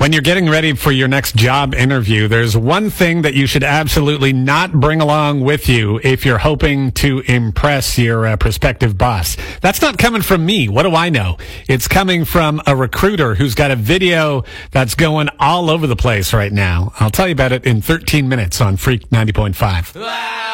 When you're getting ready for your next job interview, there's one thing that you should absolutely not bring along with you if you're hoping to impress your prospective boss. That's not coming from me. What do I know? It's coming from a recruiter who's got a video that's going all over the place right now. I'll tell you about it in 13 minutes on Freak 90.5.